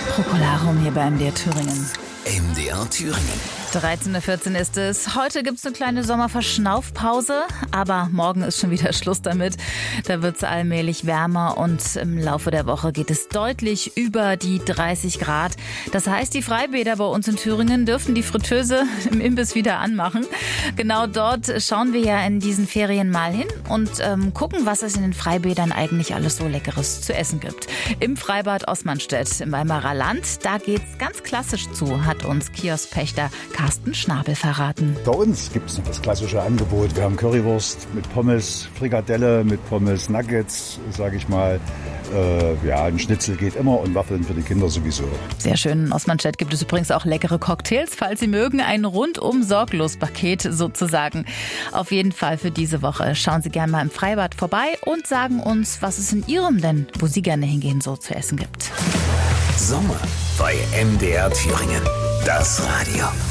Procolarum hier bei MDR Thüringen. MDR Thüringen. 13.14 Uhr ist es. Heute gibt es eine kleine Sommerverschnaufpause, aber morgen ist schon wieder Schluss damit. Da wird es allmählich wärmer und im Laufe der Woche geht es deutlich über die 30 Grad. Das heißt, die Freibäder bei uns in Thüringen dürfen die Fritteuse im Imbiss wieder anmachen. Genau dort schauen wir ja in diesen Ferien mal hin und gucken, was es in den Freibädern eigentlich alles so Leckeres zu essen gibt. Im Freibad Osmanstedt im Weimarer Land, da geht's ganz klassisch zu, hat uns Kioskpächter Carsten Schnabel verraten. Bei uns gibt es noch das klassische Angebot. Wir haben Currywurst mit Pommes, Frikadelle mit Pommes, Nuggets, sage ich mal. Ein Schnitzel geht immer und Waffeln für die Kinder sowieso. Sehr schön. In Osmanstedt gibt es übrigens auch leckere Cocktails, falls Sie mögen. Ein rundum sorglos Paket sozusagen. Auf jeden Fall für diese Woche. Schauen Sie gerne mal im Freibad vorbei und sagen uns, was es in Ihrem denn, wo Sie gerne hingehen, so zu essen gibt. Sommer bei MDR Thüringen. Das Radio.